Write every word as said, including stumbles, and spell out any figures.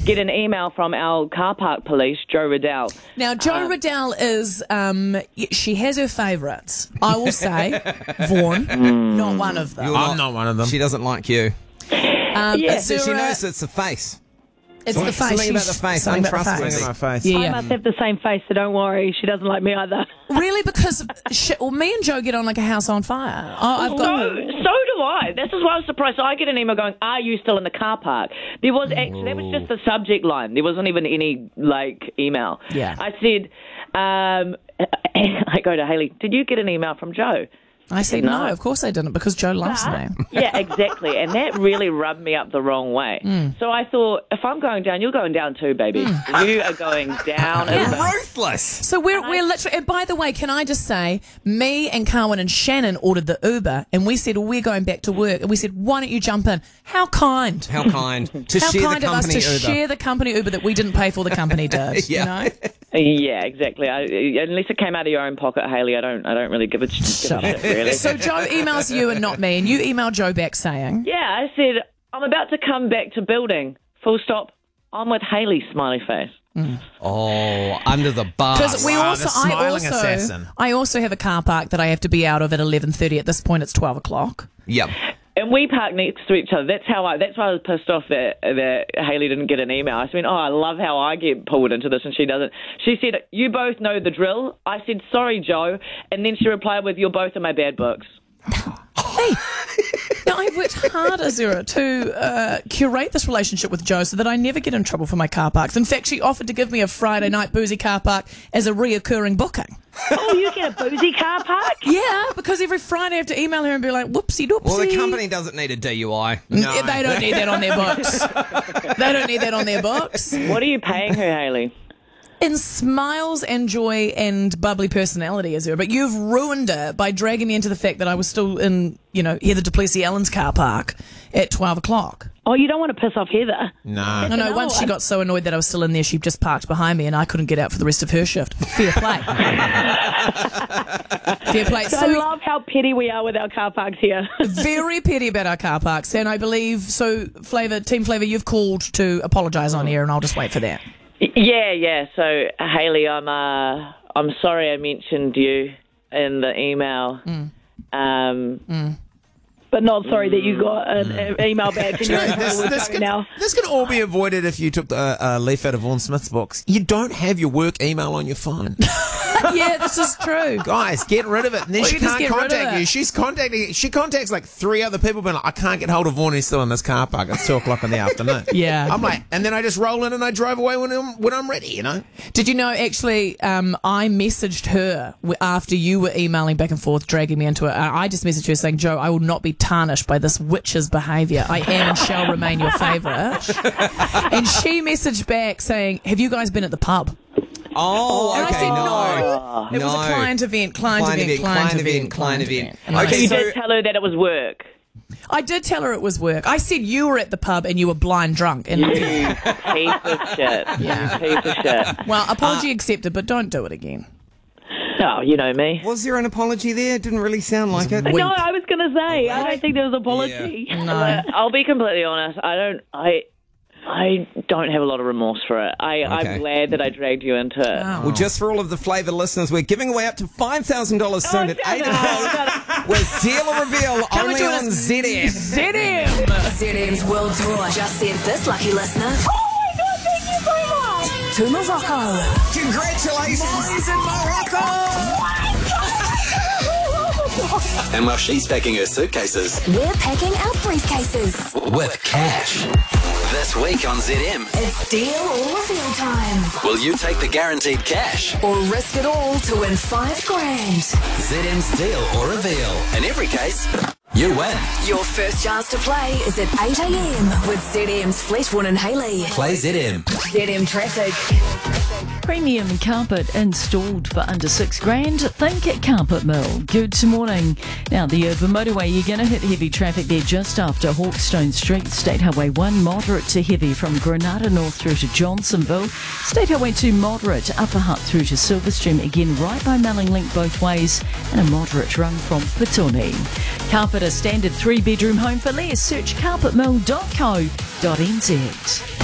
get an email from our car park police, Joe Riddell. Now, Joe Um, Riddell is, um, y- she has her favourites. I will say, Vaughan, not one of them. You're I'm not one of them. She doesn't like you. Um, Yeah. is So she there a- knows it's the face. It's the face. Something about She's- the face, something about the untrustworthy. face. Look at my face. Yeah, I yeah. must have the same face, so don't worry. She doesn't like me either. Really? Because sh- well, me and Joe get on like a house on fire. I, I've So, got. so do I. This is why I was surprised. So I get an email going, "Are you still in the car park?" There was actually that was just the subject line. There wasn't even any like email. Yeah. I said, um, I go to Hayley. Did you get an email from Joe? I said no. No. Of course I didn't, because Joe loves me. Yeah, exactly. And that really rubbed me up the wrong way. Mm. So I thought, if I'm going down, you're going down too, baby. You are going down. as well. Ruthless. So we're we're literally. And by the way, can I just say, me and Carwyn and Shannon ordered the Uber, and we said, well, we're going back to work, and we said, why don't you jump in? How kind. How kind. To How share kind the of us company to Uber. share the company Uber that we didn't pay for, the company did. Yeah. You know? Yeah, exactly. I, unless it came out of your own pocket, Hayley, I don't, I don't really give a, give a shit, really. So Joe emails you and not me, and you email Joe back saying, Yeah, I said, I'm about to come back to building. Full stop. I'm with Hayley, smiley face. Oh, under the bus. because we Wow, also, the I smiling also, assassin. I also have a car park that I have to be out of at eleven thirty. At this point, it's twelve o'clock. Yep. And we park next to each other. That's how I. That's why I was pissed off that that Hayley didn't get an email. I said, "Oh, I love how I get pulled into this and she doesn't." She said, "You both know the drill." I said, "Sorry, Joe," and then she replied with, "You're both in my bad books." Now, I've worked hard, Azura, to uh, curate this relationship with Joe so that I never get in trouble for my car parks. In fact, she offered to give me a Friday night boozy car park as a reoccurring booking. Oh, you get a boozy car park? Yeah, because every Friday I have to email her and be like, whoopsie doopsie. Well, the company doesn't need a D U I. No. They don't need that on their books. They don't need that on their books. What are you paying her, Hayley? In smiles and joy and bubbly personality, Azura, but you've ruined it by dragging me into the fact that I was still in, you know, Heather Duplessis Allen's car park at twelve o'clock. Oh, you don't want to piss off Heather. No. No, no, No, once she I- got so annoyed that I was still in there, she just parked behind me and I couldn't get out for the rest of her shift. Fair play. Fair play. I So love how petty we are with our car parks here. very petty about our car parks, and I believe, so Flavour, Team Flavour, you've called to apologise on air and I'll just wait for that. Yeah, yeah. So, Hayley, I'm uh, I'm sorry I mentioned you in the email. Um, But not sorry that you got an an email back. And you're This, we're this, going can, now. this can all be avoided if you took the uh, leaf out of Vaughan Smith's books. You don't have your work email on your phone. Yeah, this is true. Guys, get rid of it. And then Well, she you just can't get rid of contact it. you. She's contacting. She contacts like three other people, being like, "I can't get hold of Vaughan. He's still in this car park. It's two o'clock in the afternoon." Yeah. I'm like, and then I just roll in and I drive away when I'm when I'm ready. You know. Did you know, actually, um, I messaged her w- after you were emailing back and forth, dragging me into it. Uh, I just messaged her saying, Joe, I will not be tarnished by this witch's behaviour. I am and shall remain your favourite. And she messaged back saying, have you guys been at the pub? Oh, And okay, I said, no. It was a No. client event, client, Client event, event, client, client event, event, client event. And I Okay, You said- so- did tell her that it was work. I did tell her it was work. I said you were at the pub and you were blind drunk. And You piece of shit. Yeah. You piece of shit. well, apology accepted, but don't do it again. Oh, you know me. Was there an apology there? It didn't really sound like it. No, I was going to say, I don't think there was an apology. Yeah. No. But I'll be completely honest. I don't, I, I don't have a lot of remorse for it. I, Okay. I'm glad that I dragged you into it. Wow. Well, just for all of the Flavour listeners, we're giving away up to five thousand dollars soon at shut eight up. o'clock with Deal or Reveal Come only and join on us. Z M. Z M! Z M's World Tour just sent this lucky listener Oh my God, thank you so much. to Morocco. Congratulations! Boys in Morocco! And while she's packing her suitcases We're packing our briefcases. with cash. This week on Z M, It's deal or reveal time. will you take the guaranteed cash? Or risk it all to win five grand. Z M's Deal or Reveal. In every case, you win. Your first chance to play is at eight a.m. with Z M's Fleetwood and Haley. Play Z M. Z M Traffic. Premium carpet installed for under six grand. Think Carpet Mill. Good morning. Now, the urban motorway, you're going to hit heavy traffic there just after Hawkstone Street. State Highway one, moderate to heavy from Granada North through to Johnsonville. State Highway two, moderate Upper Hutt through to Silverstream. Again, right by Melling Link both ways. And a moderate run from Petone. Carpet, a standard three-bedroom home for less. Search carpet mill dot co dot n z.